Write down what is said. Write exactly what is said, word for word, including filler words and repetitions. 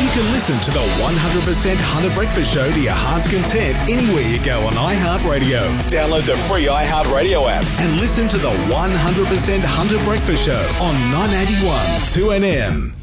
You can listen to the one hundred percent Hunter Breakfast Show to your heart's content anywhere you go on iHeartRadio. Download the free iHeartRadio app and listen to the one hundred percent Hunter Breakfast Show on nine eighty-one two N M.